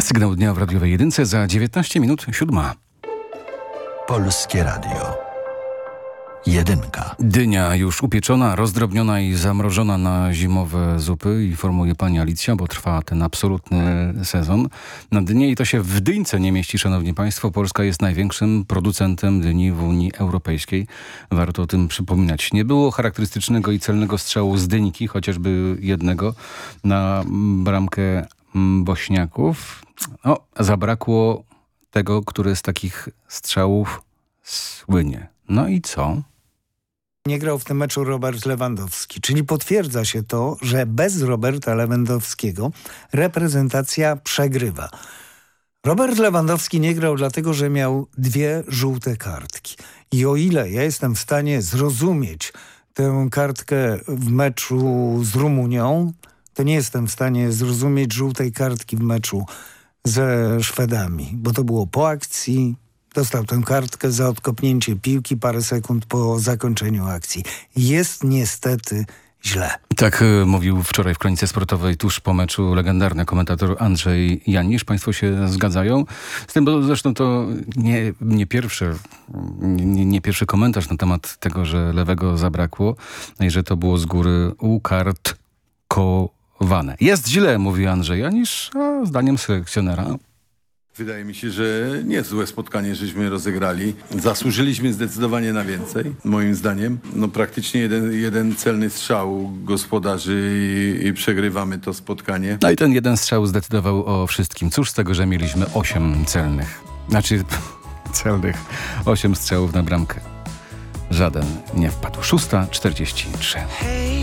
Sygnał dnia w radiowej jedynce za 19 minut 7. Polskie Radio. Jedynka. Dynia już upieczona, rozdrobniona i zamrożona na zimowe zupy, informuje pani Alicja, bo trwa ten absolutny sezon na dynię i to się w Dyńce nie mieści, szanowni państwo. Polska jest największym producentem dyni w Unii Europejskiej. Warto o tym przypominać. Nie było charakterystycznego i celnego strzału z Dyńki, chociażby jednego, na bramkę Bośniaków. Zabrakło tego, który z takich strzałów słynie. No i co? Nie grał w tym meczu Robert Lewandowski, czyli potwierdza się to, że bez Roberta Lewandowskiego reprezentacja przegrywa. Robert Lewandowski nie grał dlatego, że miał 2 żółte kartki. I o ile ja jestem w stanie zrozumieć tę kartkę w meczu z Rumunią, to nie jestem w stanie zrozumieć żółtej kartki w meczu ze Szwedami, bo to było po akcji. Dostał tę kartkę za odkopnięcie piłki parę sekund po zakończeniu akcji. Jest niestety źle. Tak mówił wczoraj w Kronice Sportowej tuż po meczu legendarny komentator Andrzej Janisz. Państwo się zgadzają z tym, bo zresztą to nie pierwszy komentarz na temat tego, że lewego zabrakło i że to było z góry ukartkowane. Jest źle, mówi Andrzej Janisz, a zdaniem selekcjonera... Wydaje mi się, że niezłe spotkanie żeśmy rozegrali. Zasłużyliśmy zdecydowanie na więcej, moim zdaniem. Praktycznie jeden celny strzał gospodarzy i przegrywamy to spotkanie. No i ten jeden strzał zdecydował o wszystkim. Cóż z tego, że mieliśmy 8 celnych. Celnych 8 strzałów na bramkę. Żaden nie wpadł. 6:43.